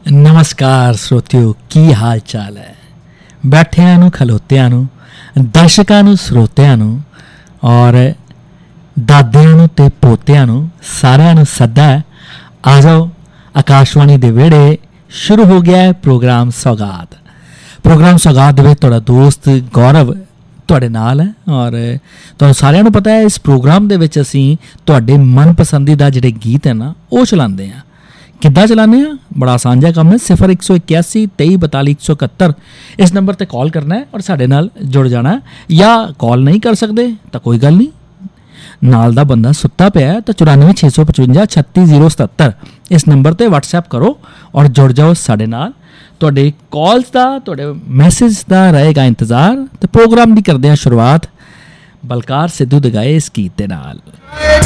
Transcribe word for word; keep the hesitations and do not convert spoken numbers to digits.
ਨਮਸਕਾਰ ਸਰੋਤਿਓ, ਕੀ ਹਾਲ ਚਾਲ ਹੈ? ਬੈਠਿਆਂ ਨੂੰ, ਖਲੋਤਿਆਂ ਨੂੰ, ਦਰਸ਼ਕਾਂ ਨੂੰ, ਸਰੋਤਿਆਂ ਨੂੰ ਔਰ ਦਾਦਿਆਂ ਨੂੰ ਅਤੇ ਪੋਤਿਆਂ ਨੂੰ ਸਾਰਿਆਂ ਨੂੰ ਸੱਦਾ ਹੈ। ਆ ਜਾਓ, ਆਕਾਸ਼ਵਾਣੀ ਦੇ ਵਿਹੜੇ ਸ਼ੁਰੂ ਹੋ ਗਿਆ ਹੈ ਪ੍ਰੋਗਰਾਮ ਸੌਗਾਤ। ਪ੍ਰੋਗਰਾਮ ਸੌਗਾਤ ਦੇ ਵਿੱਚ ਤੁਹਾਡਾ ਦੋਸਤ ਗੌਰਵ ਤੁਹਾਡੇ ਨਾਲ ਹੈ ਔਰ ਤੁਹਾਨੂੰ ਸਾਰਿਆਂ ਨੂੰ ਪਤਾ ਹੈ ਇਸ ਪ੍ਰੋਗਰਾਮ ਦੇ ਵਿੱਚ ਅਸੀਂ ਤੁਹਾਡੇ ਮਨਪਸੰਦੀਦਾ ਜਿਹੜੇ ਗੀਤ ਹੈ ਨਾ ਉਹ ਚਲਾਉਂਦੇ ਹਾਂ। ਕਿੱਦਾਂ ਚਲਾਉਂਦੇ ਹਾਂ? ਬੜਾ ਆਸਾਨ ਜਿਹਾ ਕੰਮ ਹੈ। ਸਿਫਰ ਇੱਕ ਸੌ ਇਕਿਆਸੀ ਤੇਈ ਬਤਾਲੀ ਇੱਕ ਸੌ ਇਕਹੱਤਰ ਇਸ ਨੰਬਰ 'ਤੇ ਕਾਲ ਕਰਨਾ ਹੈ ਔਰ ਸਾਡੇ ਨਾਲ ਜੁੜ ਜਾਣਾ। ਜਾਂ ਕਾਲ ਨਹੀਂ ਕਰ ਸਕਦੇ ਤਾਂ ਕੋਈ ਗੱਲ ਨਹੀਂ, ਨਾਲ ਦਾ ਬੰਦਾ ਸੁੱਤਾ ਪਿਆ ਤਾਂ ਚੁਰਾਨਵੇਂ ਛੇ ਸੌ ਪਚਵੰਜਾ ਛੱਤੀ ਜ਼ੀਰੋ ਸਤੱਤਰ ਇਸ ਨੰਬਰ 'ਤੇ ਵਟਸਐਪ ਕਰੋ ਔਰ ਜੁੜ ਜਾਓ ਸਾਡੇ ਨਾਲ। ਤੁਹਾਡੇ ਕਾਲਸ ਦਾ, ਤੁਹਾਡੇ ਮੈਸੇਜ ਦਾ ਰਹੇਗਾ ਇੰਤਜ਼ਾਰ। ਅਤੇ ਪ੍ਰੋਗਰਾਮ ਦੀ ਕਰਦੇ ਹਾਂ ਸ਼ੁਰੂਆਤ ਬਲਕਾਰ ਸਿੱਧੂ ਦੇ ਗਾਏ ਇਸ ਗੀਤ ਦੇ ਨਾਲ।